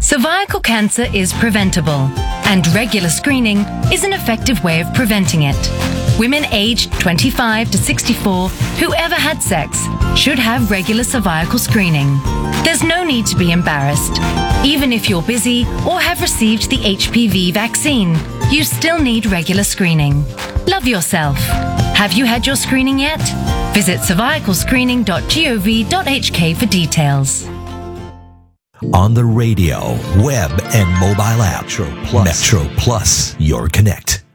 Cervical cancer is preventable, and regular screening is an effective way of preventing it. Women aged 25 to 64 who ever had sex should have regular cervical screening. There's no need to be embarrassed. Even if you're busy or have received the HPV vaccine, you still need regular screening. Love yourself. Have you had your screening yet? Visit cervicalscreening.gov.hk for details. On the radio, web, and mobile app. Metro Plus, your connect.